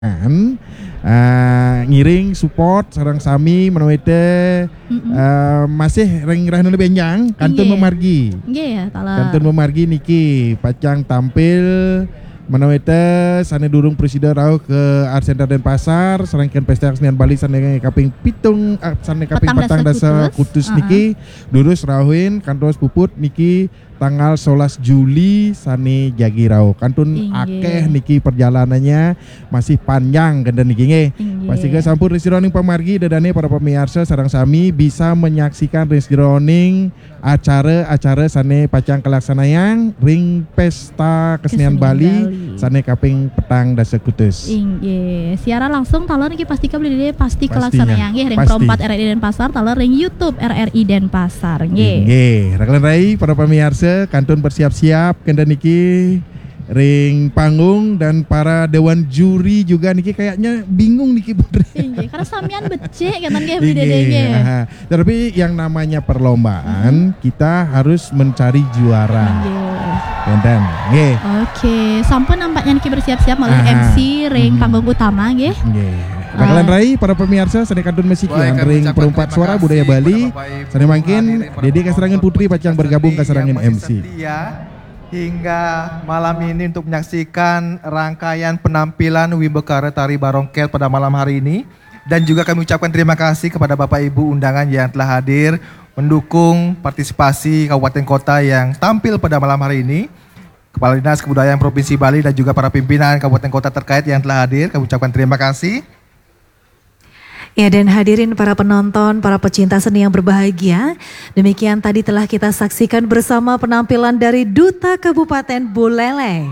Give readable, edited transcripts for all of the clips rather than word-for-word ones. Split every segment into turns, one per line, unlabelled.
ngiring support sareng sami menawete masih reng-reng nu benjang kantun memargi.
Nggih ya, tala.
Kantun memargi niki pacang tampil menawete sane durung presiden rauh ke Art Center Denpasar serangkaian pesta kesenian Bali sane kaping pitung sane kaping petang dasa kutus niki lurus rauhin kantos puput niki tanggal 11 Juli sani jagi rauh kantun akeh niki perjalanannya masih panjang genda niki nge pasti ke sampun resironing pamargi dadane para pemirsa sareng sami bisa menyaksikan resironing acara-acara sane pacang kelaksanaan ring pesta kesenian Bali sane kaping petang dasa kutus.
Inggih, siaran langsung talon niki pasti kabeli pasti kelaksanaan nggih ring Pro 4 RRI Denpasar talon ring YouTube RRI Denpasar nggih.
Nggih, raglan rai para pemirsa kantun bersiap-siap kenda niki ring panggung dan para dewan juri juga niki kayaknya bingung niki Putri.
Karena samian becek kan nggih beli dedenge.
Tapi yang namanya perlombaan kita harus mencari juara. Enten nggih.
Oke, sampun nampaknya niki bersiap-siap melalui MC ring panggung utama nggih.
Nggih. Bakalan rai para pemirsa sane kantun mesikian ring perempat suara budaya Bali sane mangkin Dede Kaserangin Putri pacang bergabung Kaserangin MC
hingga malam ini untuk menyaksikan rangkaian penampilan Wimbekara Tari Barongkel pada malam hari ini, dan juga kami ucapkan terima kasih kepada Bapak Ibu undangan yang telah hadir mendukung partisipasi kabupaten kota yang tampil pada malam hari ini. Kepala Dinas Kebudayaan Provinsi Bali dan juga para pimpinan kabupaten kota terkait yang telah hadir, kami ucapkan terima kasih.
Ya, dan hadirin para penonton, para pecinta seni yang berbahagia, demikian tadi telah kita saksikan bersama penampilan dari Duta Kabupaten Buleleng.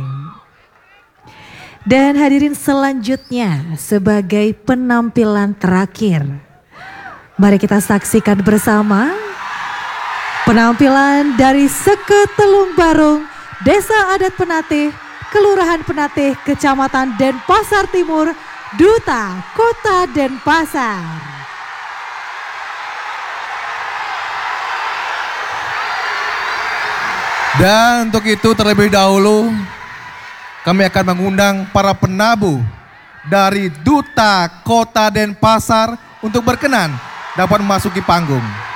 Dan hadirin selanjutnya sebagai penampilan terakhir, mari kita saksikan bersama penampilan dari Seketelung Barung, Desa Adat Penatih, Kelurahan Penatih, Kecamatan Denpasar Timur, Duta Kota Denpasar.
Dan untuk itu terlebih dahulu kami akan mengundang para penabuh dari Duta Kota Denpasar untuk berkenan dapat memasuki panggung.